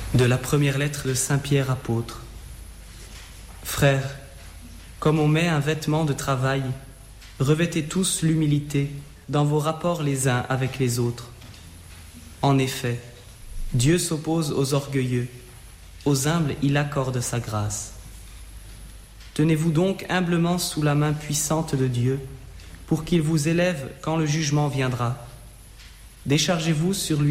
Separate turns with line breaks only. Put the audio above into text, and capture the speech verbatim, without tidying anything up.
De la première lettre de Saint Pierre apôtre. Frères, comme on met un vêtement de travail, revêtez tous l'humilité dans vos rapports les uns avec les autres. En effet, Dieu s'oppose aux orgueilleux, aux humbles il accorde sa grâce. Tenez-vous donc humblement sous la main puissante de Dieu, pour qu'il vous élève quand le jugement viendra. Déchargez-vous sur lui